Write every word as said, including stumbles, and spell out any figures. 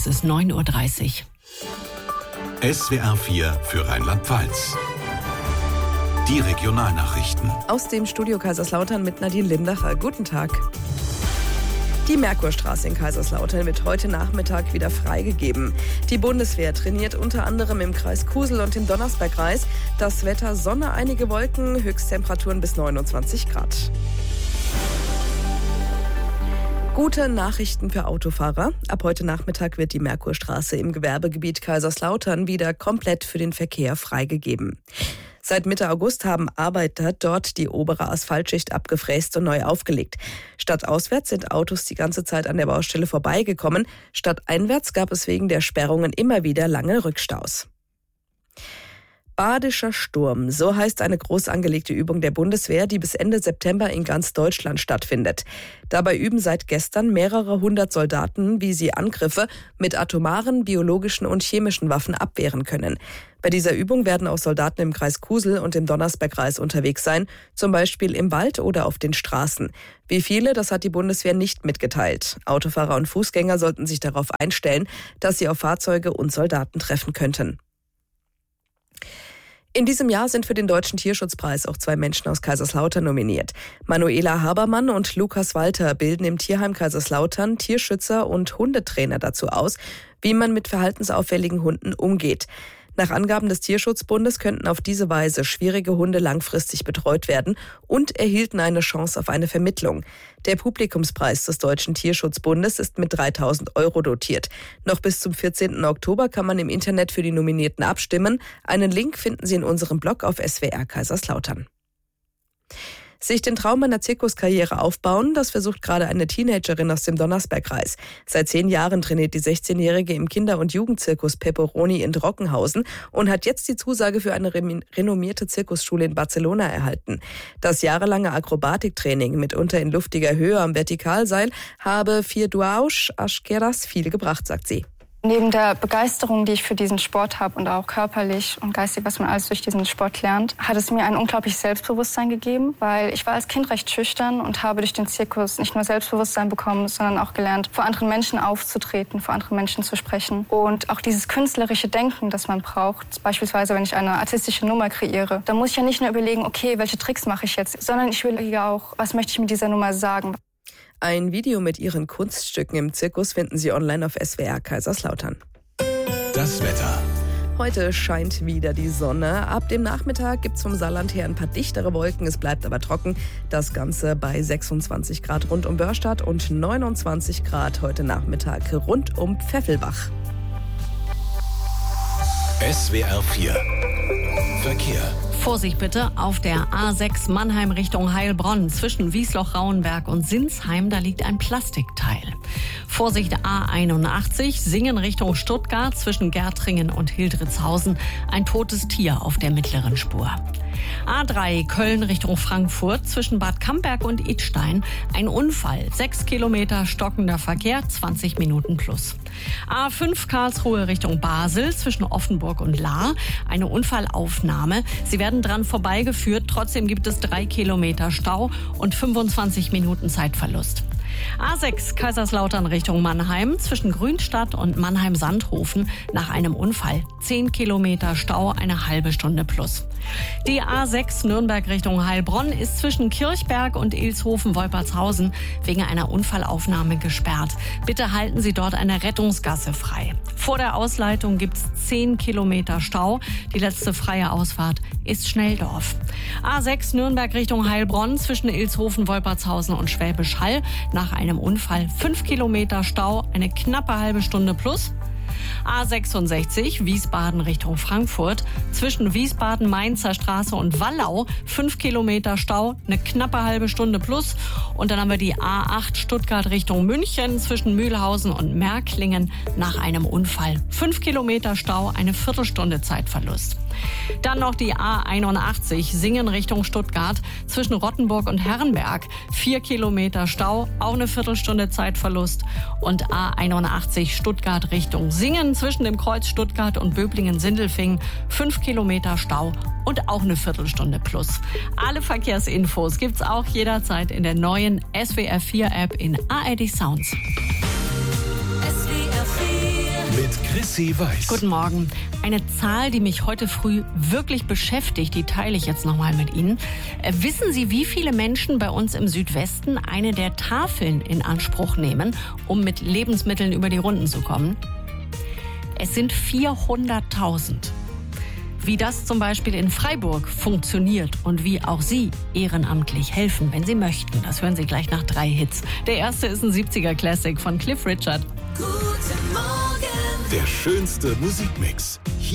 Es ist neun Uhr dreißig. S W R vier für Rheinland-Pfalz. Die Regionalnachrichten. Aus dem Studio Kaiserslautern mit Nadine Lindacher. Guten Tag. Die Merkurstraße in Kaiserslautern wird heute Nachmittag wieder freigegeben. Die Bundeswehr trainiert unter anderem im Kreis Kusel und im Donnersbergkreis. Das Wetter: Sonne, einige Wolken, Höchsttemperaturen bis neunundzwanzig Grad. Gute Nachrichten für Autofahrer. Ab heute Nachmittag wird die Merkurstraße im Gewerbegebiet Kaiserslautern wieder komplett für den Verkehr freigegeben. Seit Mitte August haben Arbeiter dort die obere Asphaltschicht abgefräst und neu aufgelegt. Stadtauswärts sind Autos die ganze Zeit an der Baustelle vorbeigekommen. Stadteinwärts gab es wegen der Sperrungen immer wieder lange Rückstaus. Badischer Sturm, so heißt eine groß angelegte Übung der Bundeswehr, die bis Ende September in ganz Deutschland stattfindet. Dabei üben seit gestern mehrere hundert Soldaten, wie sie Angriffe mit atomaren, biologischen und chemischen Waffen abwehren können. Bei dieser Übung werden auch Soldaten im Kreis Kusel und im Donnersbergkreis unterwegs sein, zum Beispiel im Wald oder auf den Straßen. Wie viele, das hat die Bundeswehr nicht mitgeteilt. Autofahrer und Fußgänger sollten sich darauf einstellen, dass sie auf Fahrzeuge und Soldaten treffen könnten. In diesem Jahr sind für den Deutschen Tierschutzpreis auch zwei Menschen aus Kaiserslautern nominiert. Manuela Habermann und Lukas Walter bilden im Tierheim Kaiserslautern Tierschützer und Hundetrainer dazu aus, wie man mit verhaltensauffälligen Hunden umgeht. Nach Angaben des Tierschutzbundes könnten auf diese Weise schwierige Hunde langfristig betreut werden und erhielten eine Chance auf eine Vermittlung. Der Publikumspreis des Deutschen Tierschutzbundes ist mit dreitausend Euro dotiert. Noch bis zum vierzehnten Oktober kann man im Internet für die Nominierten abstimmen. Einen Link finden Sie in unserem Blog auf S W R Kaiserslautern. Sich den Traum einer Zirkuskarriere aufbauen, das versucht gerade eine Teenagerin aus dem Donnersbergkreis. Seit zehn Jahren trainiert die sechzehnjährige im Kinder- und Jugendzirkus Peperoni in Drockenhausen und hat jetzt die Zusage für eine renommierte Zirkusschule in Barcelona erhalten. Das jahrelange Akrobatiktraining, mitunter in luftiger Höhe am Vertikalseil, habe für Duausch Askeras viel gebracht, sagt sie. Neben der Begeisterung, die ich für diesen Sport habe und auch körperlich und geistig, was man alles durch diesen Sport lernt, hat es mir ein unglaubliches Selbstbewusstsein gegeben, weil ich war als Kind recht schüchtern und habe durch den Zirkus nicht nur Selbstbewusstsein bekommen, sondern auch gelernt, vor anderen Menschen aufzutreten, vor anderen Menschen zu sprechen. Und auch dieses künstlerische Denken, das man braucht, beispielsweise wenn ich eine artistische Nummer kreiere, da muss ich ja nicht nur überlegen, okay, welche Tricks mache ich jetzt, sondern ich überlege auch, was möchte ich mit dieser Nummer sagen. Ein Video mit ihren Kunststücken im Zirkus finden Sie online auf S W R Kaiserslautern. Das Wetter. Heute scheint wieder die Sonne. Ab dem Nachmittag gibt es vom Saarland her ein paar dichtere Wolken. Es bleibt aber trocken. Das Ganze bei sechsundzwanzig Grad rund um Börstadt und neunundzwanzig Grad heute Nachmittag rund um Pfeffelbach. S W R vier Verkehr. Vorsicht bitte auf der A sechs Mannheim Richtung Heilbronn. Zwischen Wiesloch-Rauenberg und Sinsheim, da liegt ein Plastikteil. Vorsicht A einundachtzig, Singen Richtung Stuttgart. Zwischen Gärtringen und Hildritzhausen ein totes Tier auf der mittleren Spur. A drei Köln Richtung Frankfurt. Zwischen Bad Camberg und Idstein ein Unfall. Sechs Kilometer stockender Verkehr, zwanzig Minuten plus. A fünf Karlsruhe Richtung Basel. Zwischen Offenburg und Lahr eine Unfallaufnahme. Sie werden dran vorbeigeführt. Trotzdem gibt es drei Kilometer Stau und fünfundzwanzig Minuten Zeitverlust. A sechs Kaiserslautern Richtung Mannheim. Zwischen Grünstadt und Mannheim-Sandhofen nach einem Unfall. zehn Kilometer Stau, eine halbe Stunde plus. Die A sechs Nürnberg Richtung Heilbronn ist zwischen Kirchberg und Ilshofen-Wolpertshausen wegen einer Unfallaufnahme gesperrt. Bitte halten Sie dort eine Rettungsgasse frei. Vor der Ausleitung gibt es zehn Kilometer Stau. Die letzte freie Ausfahrt ist Schnelldorf. A sechs Nürnberg Richtung Heilbronn zwischen Ilshofen-Wolpertshausen und Schwäbisch Hall nach einem Unfall fünf Kilometer Stau, eine knappe halbe Stunde plus. A sechsundsechzig Wiesbaden Richtung Frankfurt. Zwischen Wiesbaden-Mainzer Straße und Wallau fünf Kilometer Stau, eine knappe halbe Stunde plus. Und dann haben wir die A acht Stuttgart Richtung München zwischen Mühlhausen und Märklingen nach einem Unfall. fünf Kilometer Stau, eine Viertelstunde Zeitverlust. Dann noch die A einundachtzig Singen Richtung Stuttgart zwischen Rottenburg und Herrenberg. vier Kilometer Stau, auch eine Viertelstunde Zeitverlust. Und A einundachtzig Stuttgart Richtung Singen zwischen dem Kreuz Stuttgart und Böblingen-Sindelfingen. fünf Kilometer Stau und auch eine Viertelstunde plus. Alle Verkehrsinfos gibt's auch jederzeit in der neuen S W R vier App in A R D Sounds. S W R vier Chrissy weiß. Guten Morgen. Eine Zahl, die mich heute früh wirklich beschäftigt, die teile ich jetzt nochmal mit Ihnen. Äh, wissen Sie, wie viele Menschen bei uns im Südwesten eine der Tafeln in Anspruch nehmen, um mit Lebensmitteln über die Runden zu kommen? Es sind vierhunderttausend. Wie das zum Beispiel in Freiburg funktioniert und wie auch Sie ehrenamtlich helfen, wenn Sie möchten, das hören Sie gleich nach drei Hits. Der erste ist ein siebziger-Classic von Cliff Richard. Guten Morgen. Der schönste Musikmix. Hier